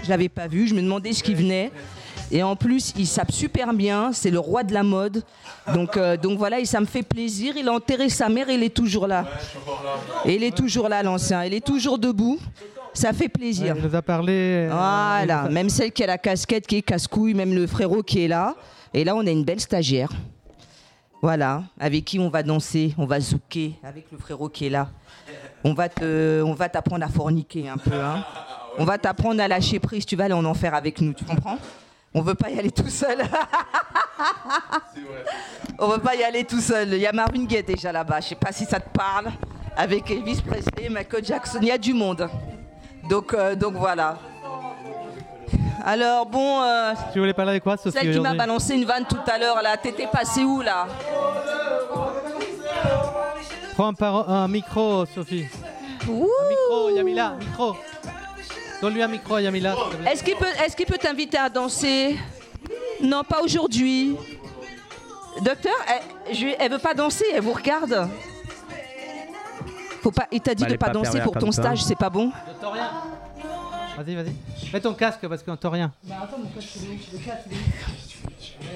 je l'avais pas vu, je me demandais ce qui venait. Et en plus, il sape super bien, c'est le roi de la mode. Donc voilà, et ça me fait plaisir. Il a enterré sa mère et il est toujours là. Et il est toujours là, l'ancien. Il est toujours debout. Ça fait plaisir. Il nous a parlé. Voilà, même celle qui a la casquette, qui est casse-couille, même le frérot qui est là. Et là, on a une belle stagiaire. Voilà, avec qui on va danser, on va zouker, avec le frérot qui est là. On va t'apprendre à forniquer un peu. Hein. On va t'apprendre à lâcher prise, tu vas aller en enfer avec nous, tu comprends ? On veut pas y aller tout seul. On veut pas y aller tout seul. Il y a Marvin Gaye déjà là-bas. Je sais pas si ça te parle. Avec Elvis Presley, Michael Jackson, il y a du monde. Donc voilà. Alors bon. Tu voulais parler de quoi, Sophie? Celle qui m'a balancé une vanne tout à l'heure là. T'étais passé où là? Prends un micro, Sophie. Ouh. Un micro, Yamila. Micro. Donne-lui un micro, Yamila. Est-ce qu'il peut t'inviter à danser? Non, pas aujourd'hui. Docteur, elle veut pas danser, elle vous regarde. Faut pas, il t'a dit de pas danser pour ton stage, c'est pas bon? J'entends rien. Vas-y. Mets ton casque parce qu'on n'entend rien. Bah attends, mon casque, le casque.